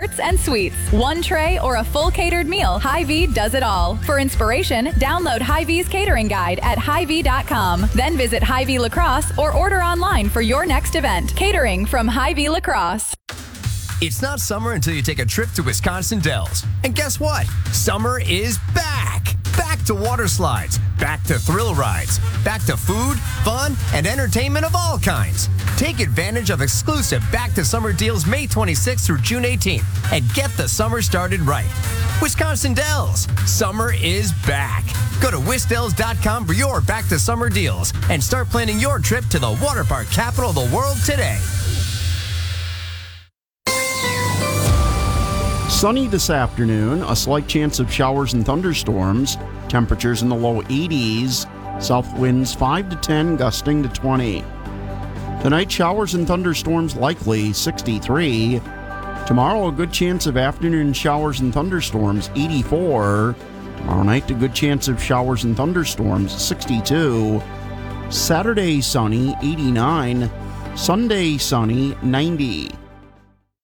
desserts, and sweets. One tray or a full catered meal, Hy-Vee does it all. For inspiration, download Hy-Vee's catering guide at Hy-Vee.com. Then visit Hy-Vee Lacrosse or order online for your next event. Catering from Hy-Vee Lacrosse. It's not summer until you take a trip to Wisconsin Dells. And guess what? Summer is back! Back to water slides, back to thrill rides, back to food, fun, and entertainment of all kinds. Take advantage of exclusive Back to Summer deals May 26th through June 18th and get the summer started right. Wisconsin Dells, summer is back. Go to wisdells.com for your Back to Summer deals and start planning your trip to the water park capital of the world today. Sunny this afternoon, a slight chance of showers and thunderstorms. Temperatures in the low 80s. South winds 5 to 10, gusting to 20. Tonight, showers and thunderstorms likely, 63. Tomorrow, a good chance of afternoon showers and thunderstorms, 84. Tomorrow night, a good chance of showers and thunderstorms, 62. Saturday, sunny, 89. Sunday, sunny, 90.